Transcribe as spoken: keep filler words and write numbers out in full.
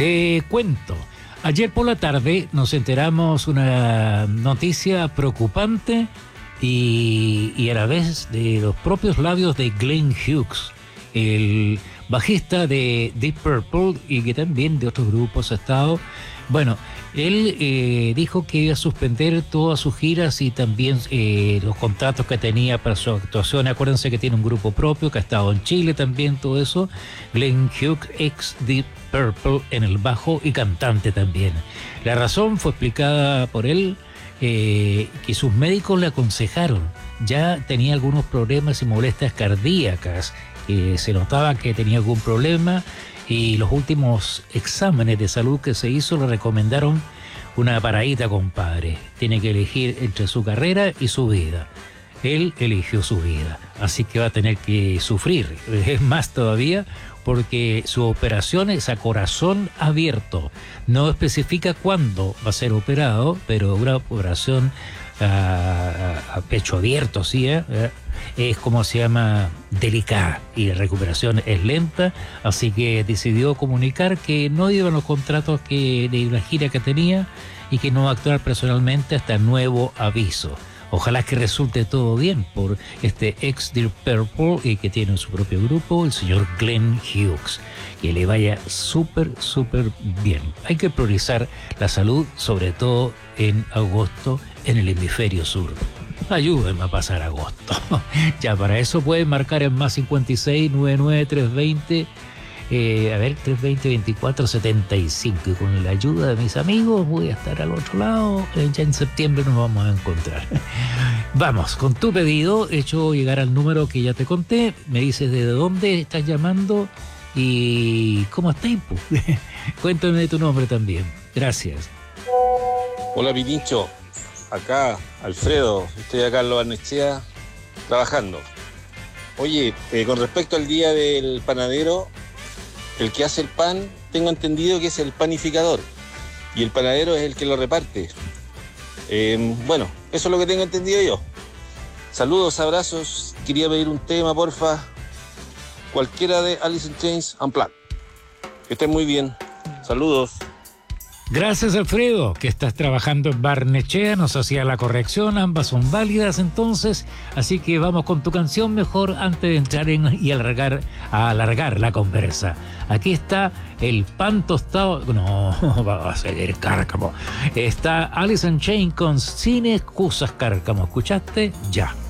Te cuento. Ayer por la tarde nos enteramos una noticia preocupante y, y a la vez de los propios labios de Glenn Hughes, el bajista de Deep Purple y que también de otros grupos ha estado. Bueno, él eh, dijo que iba a suspender todas sus giras y también eh, los contratos que tenía para su actuación. Acuérdense que tiene un grupo propio, que ha estado en Chile también, todo eso. Glenn Hughes, ex Deep Purple, en el bajo y cantante también. La razón fue explicada por él, eh, que sus médicos le aconsejaron. Ya tenía algunos problemas y molestias cardíacas. Eh, se notaba que tenía algún problema. Y los últimos exámenes de salud que se hizo le recomendaron una paradita, compadre. Tiene que elegir entre su carrera y su vida. Él eligió su vida, así que va a tener que sufrir. Es más todavía porque su operación es a corazón abierto. No especifica cuándo va a ser operado, pero una operación a, a, a pecho abierto, ¿sí? ¿eh? Es como se llama, delicada, y la recuperación es lenta, así que decidió comunicar que no iban los contratos que, de la gira que tenía y que no va a actuar personalmente hasta nuevo aviso. Ojalá que resulte todo bien por este ex Deep Purple y que tiene su propio grupo, el señor Glenn Hughes. Que le vaya súper, súper bien. Hay que priorizar la salud, sobre todo en agosto en el hemisferio sur. Ayúdenme a pasar agosto. Ya para eso pueden marcar en más cincuenta y seis, noventa y nueve, trescientos veinte. Eh, a ver, trescientos veinte, veinticuatro, setenta y cinco, y con la ayuda de mis amigos voy a estar al otro lado. Eh, ya en septiembre nos vamos a encontrar. Vamos, con tu pedido, hecho llegar al número que ya te conté. Me dices de dónde estás llamando y cómo estás. Cuéntame de tu nombre también. Gracias. Hola, Pitincho. Acá, Alfredo. Estoy acá en Lo Barnechea trabajando. Oye, eh, con respecto al día del panadero, el que hace el pan, tengo entendido que es el panificador y el panadero es el que lo reparte. Eh, bueno, eso es lo que tengo entendido yo. Saludos, abrazos. Quería pedir un tema, porfa. Cualquiera de Alice in Chains Unplugged. Que estén muy bien. Saludos. Gracias, Alfredo, que estás trabajando en Barnechea, nos hacía la corrección, ambas son válidas entonces, así que vamos con tu canción mejor antes de entrar en y alargar, a alargar la conversa. Aquí está el pan tostado, no, va a ser Cárcamo, está Alice in Chains con Sin Excusas, Cárcamo, ¿escuchaste? Ya.